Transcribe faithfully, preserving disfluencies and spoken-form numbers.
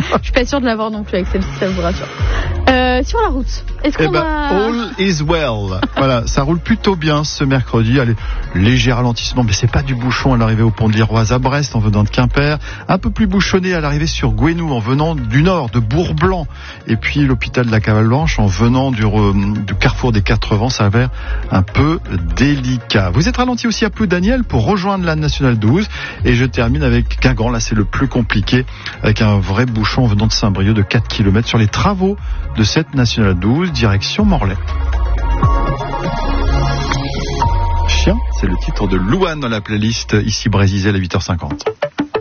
Je suis pas sûre de l'avoir non plus avec celle-ci, ça vous rassure. Euh, sur la route, est-ce qu'on eh ben, a... all is well. Voilà, ça roule plutôt bien ce mercredi. Allez, léger ralentissement, mais c'est pas du bouchon à l'arrivée au pont de l'Iroise à Brest en venant de Quimper. Un peu plus bouchonné à l'arrivée sur Gouesnou en venant du nord, de Bourg-Blanc. Et puis l'hôpital de la Cavale-Blanche en venant du, du carrefour des Quatre Vents s'avère un peu délicat. Vous êtes ralenti aussi à Ploudaniel pour rejoindre la Nationale douze. Et je termine avec Guingamp. Là, c'est le plus compliqué avec un vrai bouchon venant de Saint-Brieuc de quatre kilomètres sur les travaux de cette Nationale douze, direction Morlaix. Chien, c'est le titre de Louane dans la playlist ici Brésil à huit heures cinquante.